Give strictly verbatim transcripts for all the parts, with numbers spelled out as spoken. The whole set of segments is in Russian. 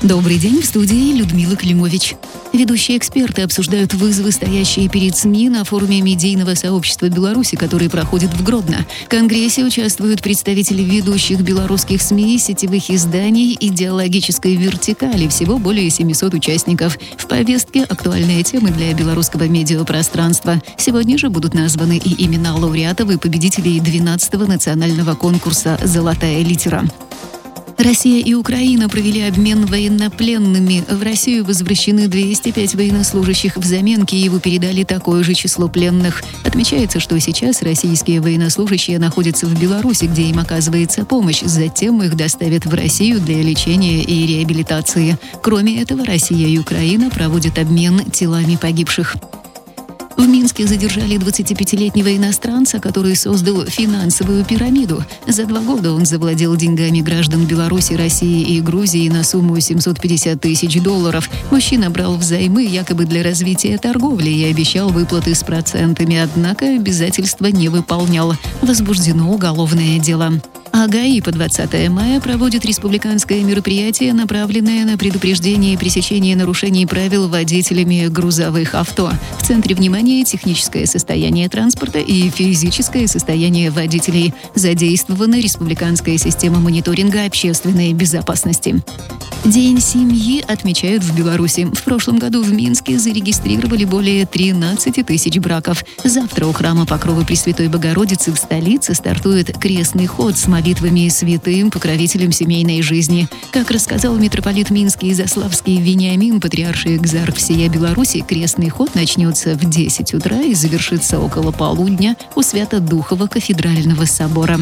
Добрый день, в студии Людмила Климович. Ведущие эксперты обсуждают вызовы, стоящие перед СМИ на форуме медийного сообщества Беларуси, который проходит в Гродно. В Конгрессе участвуют представители ведущих белорусских СМИ, сетевых изданий, идеологической вертикали. Всего более семисот участников. В повестке актуальные темы для белорусского медиапространства. Сегодня же будут названы и имена лауреатов и победителей двенадцатого национального конкурса «Золотая литера». Россия и Украина провели обмен военнопленными. В Россию возвращены двести пять военнослужащих. Взамен Киеву передали такое же число пленных. Отмечается, что сейчас российские военнослужащие находятся в Беларуси, где им оказывается помощь. Затем их доставят в Россию для лечения и реабилитации. Кроме этого, Россия и Украина проводят обмен телами погибших. В Минске задержали двадцатипятилетнего иностранца, который создал финансовую пирамиду. За два года он завладел деньгами граждан Беларуси, России и Грузии на сумму семьсот пятьдесят тысяч долларов. Мужчина брал взаймы якобы для развития торговли и обещал выплаты с процентами, однако обязательства не выполнял. Возбуждено уголовное дело. А ГАИ по двадцатое мая проводит республиканское мероприятие, направленное на предупреждение и пресечение нарушений правил водителями грузовых авто. В центре внимания техническое состояние транспорта и физическое состояние водителей. Задействована республиканская система мониторинга общественной безопасности. День семьи отмечают в Беларуси. В прошлом году в Минске зарегистрировали более тринадцати тысяч браков. Завтра у храма Покровы Пресвятой Богородицы в столице стартует крестный ход с молитвами святым, покровителем семейной жизни. Как рассказал митрополит Минский и Заславский Вениамин, патриарший экзарх всея Беларуси, крестный ход начнется в десять утра и завершится около полудня у Свято-Духова кафедрального собора.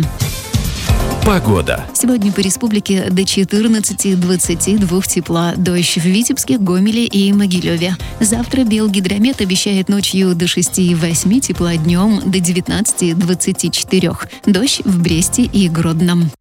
Погода. Сегодня по республике до четырнадцати двадцати двух тепла. Дождь в Витебске, Гомеле и Могилеве. Завтра Белгидромет обещает ночью до шести восьми тепла, днем до девятнадцати двадцати четырёх. Дождь в Бресте и Гродном.